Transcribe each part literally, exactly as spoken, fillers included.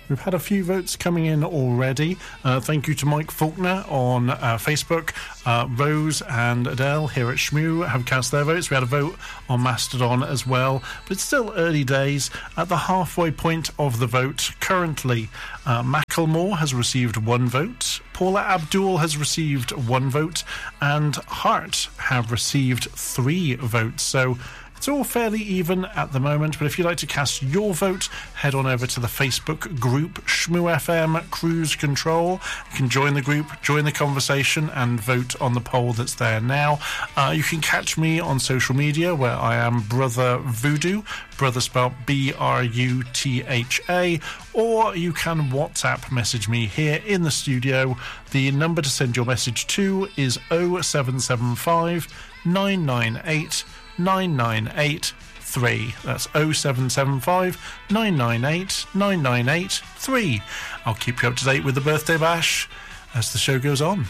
We've had a few votes coming in already. Uh, thank you to Mike Faulkner on uh, Facebook. Uh, Rose and Adele here at Shmoo have cast their votes. We had a vote on Mastodon as well. But it's still early days. At the halfway point of the vote, currently, uh, Macklemore has received one vote. Paula Abdul has received one vote. And Hart have received three votes. So it's all fairly even at the moment, but if you'd like to cast your vote, head on over to the Facebook group Shmoo F M Cruise Control. You can join the group, join the conversation, and vote on the poll that's there now. Uh, you can catch me on social media, where I am Brother Voodoo, Brother spelled B R U T H A, or you can WhatsApp message me here in the studio. The number to send your message to is oh seven seven five, nine nine eight, nine nine eight three. That's oh seven seven five, nine nine eight, nine nine eight three. I'll keep you up to date with the birthday bash as the show goes on.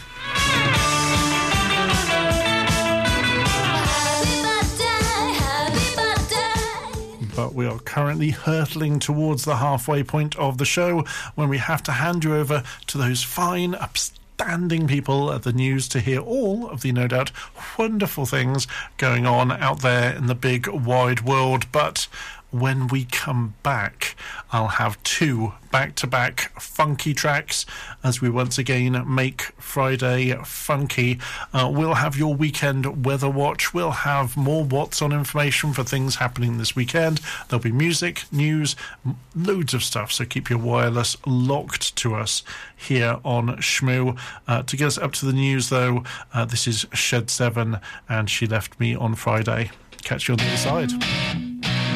But we are currently hurtling towards the halfway point of the show, when we have to hand you over to those fine, upstanding people at the news to hear all of the, no doubt, wonderful things going on out there in the big wide world. But when we come back, I'll have two back-to-back funky tracks as we once again make Friday funky. Uh, we'll have your weekend weather watch. We'll have more What's On information for things happening this weekend. There'll be music, news, loads of stuff. So keep your wireless locked to us here on Shmoo. Uh, to get us up to the news, though, uh, this is Shed seven, and She Left Me on Friday. Catch you on the other side.